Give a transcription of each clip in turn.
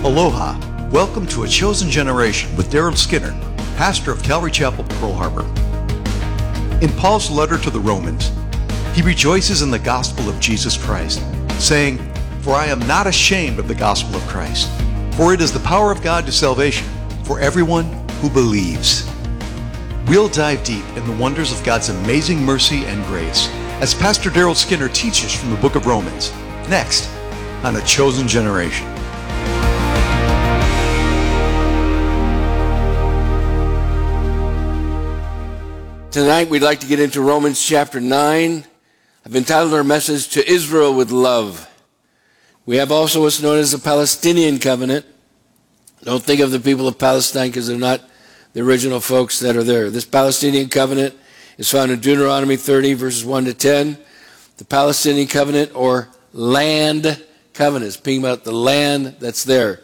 Aloha. Welcome to A Chosen Generation with Daryl Skinner, pastor of Calvary Chapel, Pearl Harbor. In Paul's letter to the Romans, he rejoices in the gospel of Jesus Christ, saying, "For I am not ashamed of the gospel of Christ, for it is the power of God to salvation for everyone who believes." We'll dive deep in the wonders of God's amazing mercy and grace as Pastor Daryl Skinner teaches from the book of Romans, next on A Chosen Generation. Tonight we'd like to get into Romans chapter 9. I've entitled our message, "To Israel with Love." We have also what's known as the Palestinian covenant. Don't think of the people of Palestine because they're not the original folks that are there. This Palestinian covenant is found in Deuteronomy 30 verses 1 to 10. The Palestinian covenant or land covenant, speaking about the land that's there,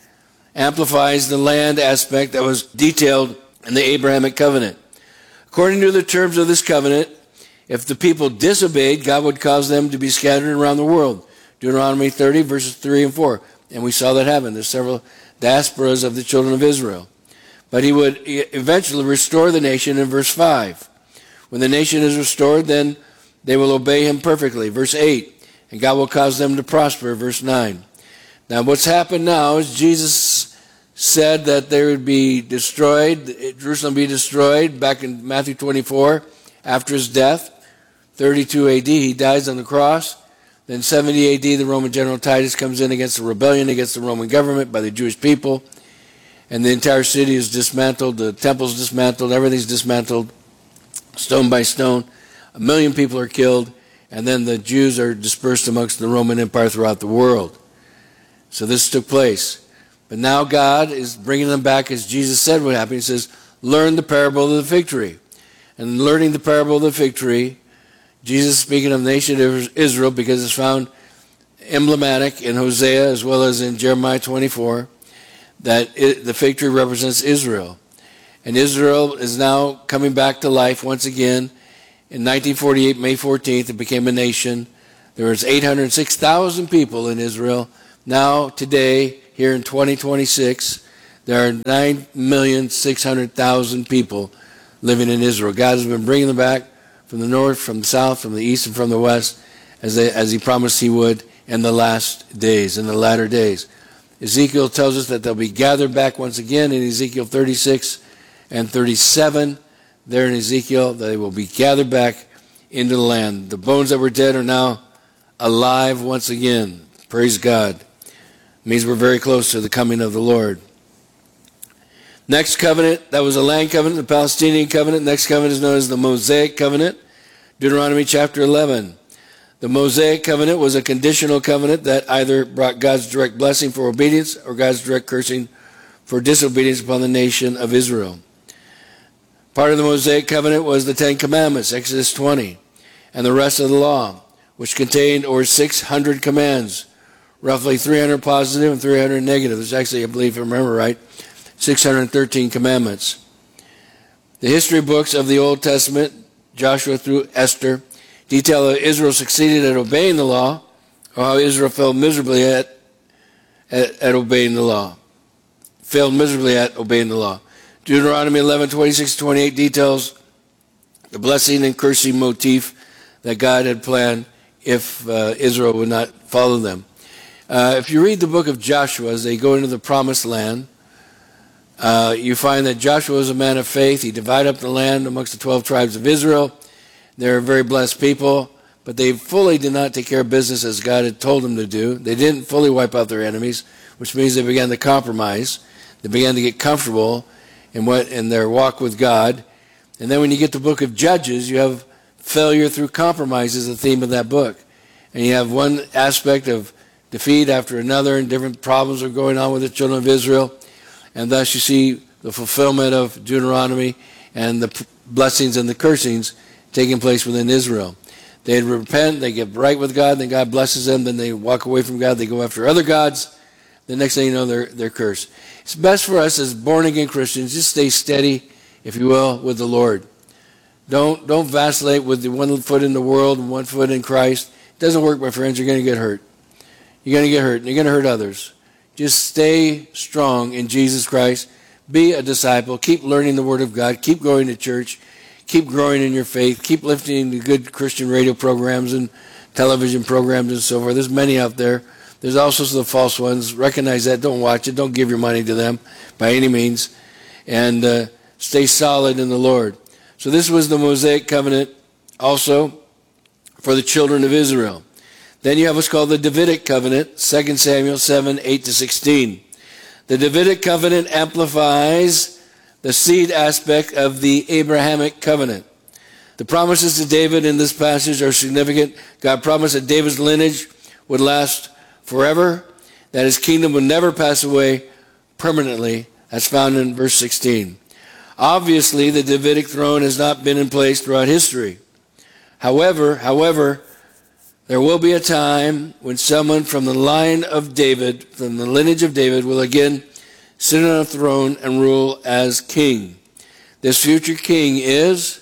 amplifies the land aspect that was detailed in the Abrahamic covenant. According to the terms of this covenant, if the people disobeyed, God would cause them to be scattered around the world. Deuteronomy 30, verses 3 and 4. And we saw that happen. There's several diasporas of the children of Israel. But he would eventually restore the nation in verse 5. When the nation is restored, then they will obey him perfectly. Verse 8. And God will cause them to prosper. Verse 9. Now what's happened now is Jesus said that they would be destroyed, Jerusalem be destroyed, back in Matthew 24, after his death, 32 AD, he dies on the cross. Then 70 AD, the Roman general Titus comes in against the rebellion against the Roman government by the Jewish people, and the entire city is dismantled, the temple's dismantled, everything's dismantled, stone by stone. 1 million people are killed, and then the Jews are dispersed amongst the Roman Empire throughout the world. So this took place. But now God is bringing them back, as Jesus said would happen. He says, learn the parable of the fig tree. And learning the parable of the fig tree, Jesus speaking of the nation of Israel, because it's found emblematic in Hosea as well as in Jeremiah 24, that the fig tree represents Israel. And Israel is now coming back to life once again. In 1948, May 14th, it became a nation. There was 806,000 people in Israel. Now, today, here in 2026, there are 9,600,000 people living in Israel. God has been bringing them back from the north, from the south, from the east, and from the west, as he promised he would in the last days, in the latter days. Ezekiel tells us that they'll be gathered back once again in Ezekiel 36 and 37. There in Ezekiel, they will be gathered back into the land. The bones that were dead are now alive once again. Praise God. Means we're very close to the coming of the Lord. Next covenant, that was a land covenant, the Palestinian covenant. Next covenant is known as the Mosaic covenant, Deuteronomy chapter 11. The Mosaic covenant was a conditional covenant that either brought God's direct blessing for obedience or God's direct cursing for disobedience upon the nation of Israel. Part of the Mosaic covenant was the Ten Commandments, Exodus 20, and the rest of the law, which contained over 600 commands. Roughly 300 positive and 300 negative. There's actually, I believe, if I remember right, 613 commandments. The history books of the Old Testament, Joshua through Esther, detail how Israel succeeded at obeying the law, or how Israel failed miserably at obeying the law. Failed miserably at obeying the law. Deuteronomy 11:26-28 details the blessing and cursing motif that God had planned if Israel would not follow them. If you read the book of Joshua as they go into the promised land, you find that Joshua was a man of faith. He divided up the land amongst the 12 tribes of Israel. They're a very blessed people, but they fully did not take care of business as God had told them to do. They didn't fully wipe out their enemies, which means they began to compromise. They began to get comfortable in their walk with God. And then when you get to the book of Judges, you have failure through compromise as the theme of that book. And you have one aspect of defeat after another, and different problems are going on with the children of Israel. And thus you see the fulfillment of Deuteronomy and the blessings and the cursings taking place within Israel. They repent, they get right with God, then God blesses them, then they walk away from God, they go after other gods. The next thing you know, they're cursed. It's best for us as born-again Christians, just stay steady, if you will, with the Lord. Don't vacillate with the one foot in the world and one foot in Christ. It doesn't work, my friends. You're going to get hurt. You're going to get hurt, and you're going to hurt others. Just stay strong in Jesus Christ. Be a disciple. Keep learning the Word of God. Keep going to church. Keep growing in your faith. Keep listening to good Christian radio programs and television programs and so forth. There's many out there. There's also the false ones. Recognize that. Don't watch it. Don't give your money to them by any means. And stay solid in the Lord. So this was the Mosaic covenant also for the children of Israel. Then you have what's called the Davidic covenant, 2 Samuel 7, 8-16. The Davidic covenant amplifies the seed aspect of the Abrahamic covenant. The promises to David in this passage are significant. God promised that David's lineage would last forever, that his kingdom would never pass away permanently, as found in verse 16. Obviously, the Davidic throne has not been in place throughout history. However, there will be a time when someone from the line of David, from the lineage of David, will again sit on a throne and rule as king. This future king is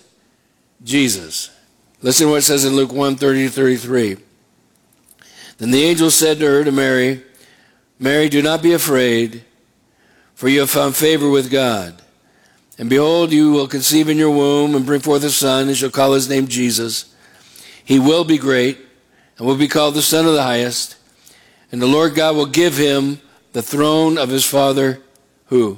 Jesus. Listen to what it says in Luke 1:30-33. Then the angel said to her, to Mary, Mary, do not be afraid, for you have found favor with God. And behold, you will conceive in your womb and bring forth a son, and shall call his name Jesus. He will be great, and will be called the Son of the Highest. And the Lord God will give him the throne of his father, who?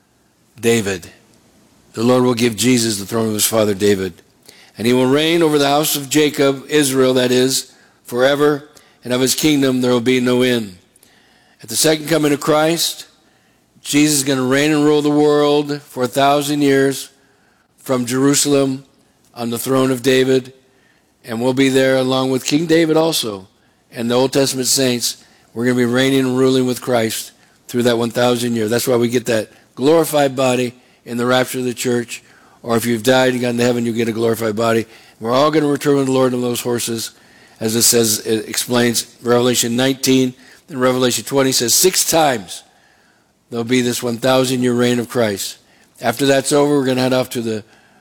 David. The Lord will give Jesus the throne of his father David. And he will reign over the house of Jacob, Israel, that is, forever, and of his kingdom there will be no end. At the second coming of Christ, Jesus is going to reign and rule the world for 1,000 years from Jerusalem on the throne of David. And we'll be there along with King David also and the Old Testament saints. We're going to be reigning and ruling with Christ through that 1,000 years. That's why we get that glorified body in the rapture of the church. Or if you've died and gone to heaven, you get a glorified body. We're all going to return with the Lord on those horses, as it says, it explains Revelation 19 and Revelation 20 says 6 times there'll be this 1,000-year reign of Christ. After that's over, we're going to head off to the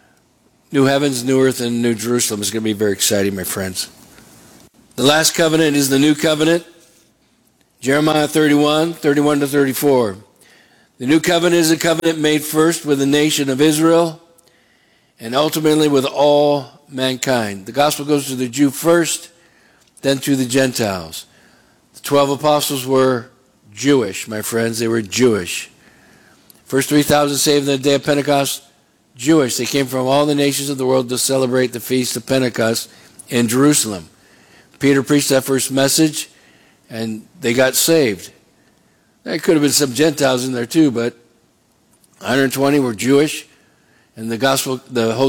new heavens, new earth, and new Jerusalem. It's going to be very exciting, my friends. The last covenant is the new covenant. Jeremiah 31:31-34. The new covenant is a covenant made first with the nation of Israel and ultimately with all mankind. The gospel goes to the Jew first, then to the Gentiles. The 12 apostles were Jewish, my friends. They were Jewish. First 3,000 saved on the day of Pentecost, Jewish. They came from all the nations of the world to celebrate the feast of Pentecost in Jerusalem. Peter preached that first message, and they got saved. There could have been some Gentiles in there too, but 120 were Jewish, and the gospel, the Holy